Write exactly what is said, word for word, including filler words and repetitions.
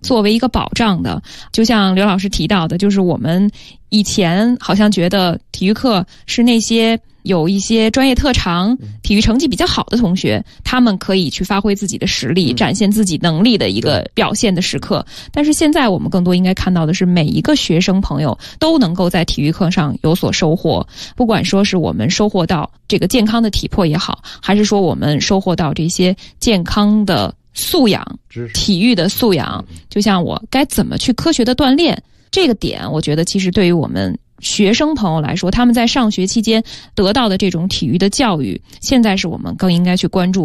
作为一个保障的。就像刘老师提到的，就是我们以前好像觉得体育课是那些有一些专业特长、体育成绩比较好的同学，他们可以去发挥自己的实力、展现自己能力的一个表现的时刻。但是现在我们更多应该看到的是，每一个学生朋友都能够在体育课上有所收获，不管说是我们收获到这个健康的体魄也好，还是说我们收获到这些健康的素养、体育的素养，就像我该怎么去科学的锻炼，这个点我觉得其实对于我们学生朋友来说，他们在上学期间得到的这种体育的教育，现在是我们更应该去关注